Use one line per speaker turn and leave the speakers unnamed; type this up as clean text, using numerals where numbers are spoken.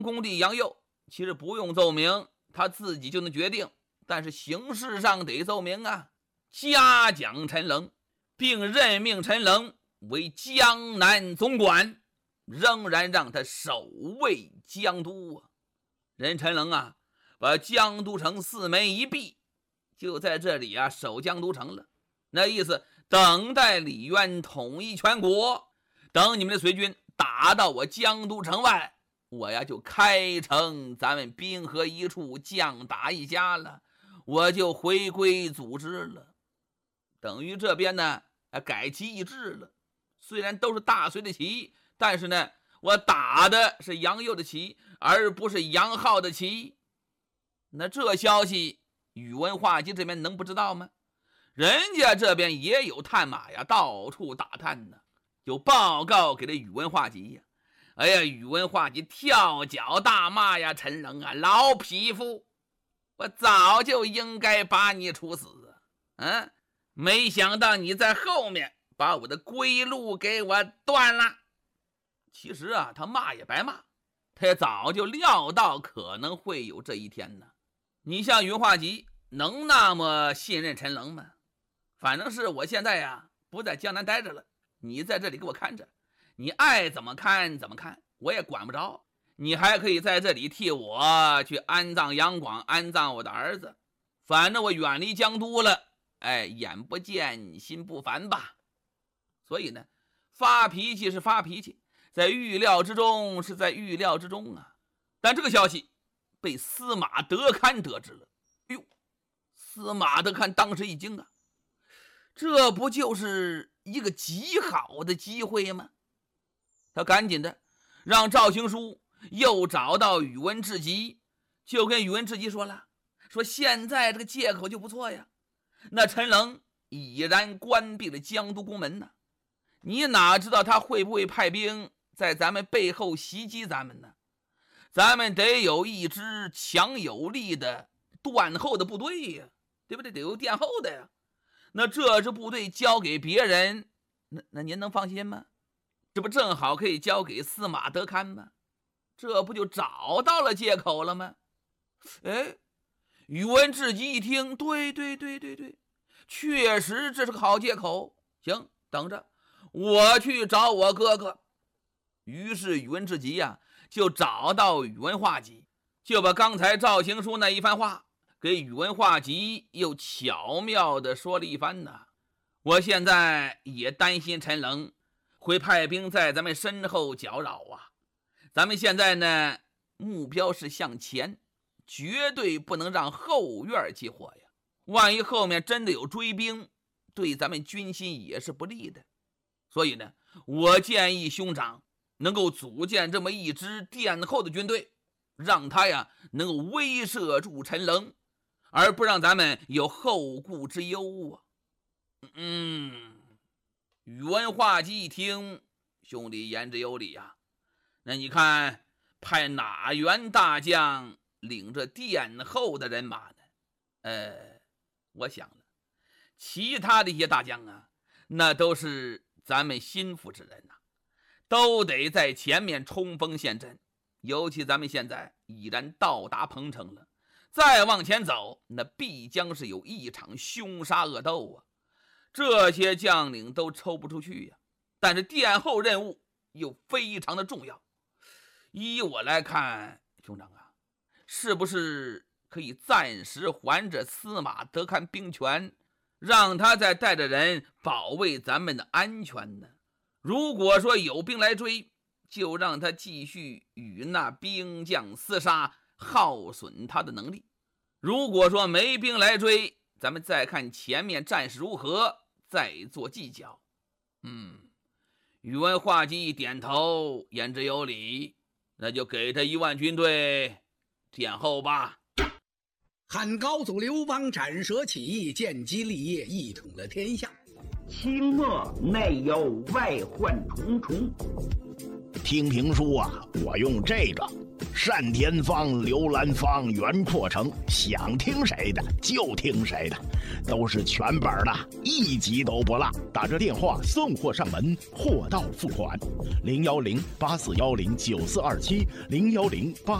恭帝杨佑其实不用奏明，他自己就能决定，但是形式上得奏明啊，嘉奖陈冷，并任命陈冷为江南总管，仍然让他守卫江都啊。人陈冷啊，把江都城四门一闭，就在这里啊守江都城了。那意思等待李渊统一全国，等你们的隋军打到我江都城外，我呀就开城，咱们兵合一处，将打一家了，我就回归祖制了。等于这边呢改旗易帜了，虽然都是大隋的旗，但是呢我打的是杨佑的旗，而不是杨浩的旗。那这消息宇文化及这边能不知道吗？人家这边也有探马呀，到处打探呢，就报告给了宇文化及呀。哎呀，宇文化及跳脚大骂呀，陈冷啊，老匹夫，我早就应该把你处死啊！没想到你在后面把我的归路给我断了。其实啊，他骂也白骂，他也早就料到可能会有这一天呢。你像宇文化及能那么信任陈冷吗？反正是我现在呀不在江南待着了，你在这里给我看着，你爱怎么看怎么看，我也管不着。你还可以在这里替我去安葬杨广，安葬我的儿子，反正我远离江都了，眼不见心不烦吧。所以呢，发脾气是发脾气，在预料之中是在预料之中啊。但这个消息被司马德堪得知了。哟，司马德堪当时一惊啊，这不就是一个极好的机会吗？他赶紧的让赵行书又找到宇文智及，就跟宇文智及说了，说现在这个借口就不错呀，那陈冷已然关闭了江都宫门呢，你哪知道他会不会派兵在咱们背后袭击咱们呢？咱们得有一支强有力的断后的部队呀，对不对？得有殿后的呀。那这支部队交给别人，那您能放心吗？这不正好可以交给司马德堪吗？这不就找到了借口了吗？宇文智及一听，对，确实这是个好借口。行，等着我去找我哥哥。于是宇文智及呀就找到宇文化及，就把刚才赵行书那一番话给宇文化及又巧妙地说了一番呢。我现在也担心陈冷会派兵在咱们身后搅扰啊。咱们现在呢目标是向前，绝对不能让后院起火呀。万一后面真的有追兵，对咱们军心也是不利的。所以呢，我建议兄长能够组建这么一支殿后的军队，让他呀能够威慑住陈冷，而不让咱们有后顾之忧啊。宇文化及一听，兄弟言之有理啊。那你看派哪员大将领着殿后的人马呢？我想了，其他的一些大将啊，那都是咱们心腹之人啊，都得在前面冲锋陷阵。尤其咱们现在已然到达彭城了，再往前走，那必将是有一场凶杀恶斗啊。这些将领都抽不出去呀，但是殿后任务又非常的重要。依我来看，兄长啊，是不是可以暂时还着司马德堪兵权，让他再带着人保卫咱们的安全呢？如果说有兵来追，就让他继续与那兵将厮杀，耗损他的能力。如果说没兵来追，咱们再看前面战事如何，再做计较。宇文化及一点头，言之有理，那就给他1万军队殿后吧。
汉高祖刘邦斩蛇起义，建基立业，一统了天下。
清末内忧外患重重。
听评书啊，我用这个单田芳、刘兰芳、袁阔成，想听谁的就听谁的，都是全本的，一集都不落。打这电话送货上门，货到付款。010-8410-9427，010-84